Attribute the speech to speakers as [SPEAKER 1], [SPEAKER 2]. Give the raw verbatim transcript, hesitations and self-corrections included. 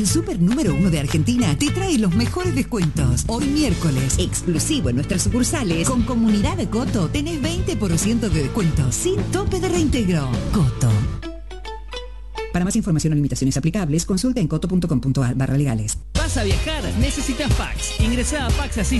[SPEAKER 1] El super número uno de Argentina te trae los mejores descuentos. Hoy miércoles, exclusivo en nuestras sucursales, con Comunidad de Coto tenés veinte por ciento de descuento, sin tope de reintegro. Coto. Para más información o limitaciones aplicables, consulta en coto punto com punto ar barra legales.
[SPEAKER 2] ¿Vas a viajar? Necesitas Pax. Ingresá a Pax Assist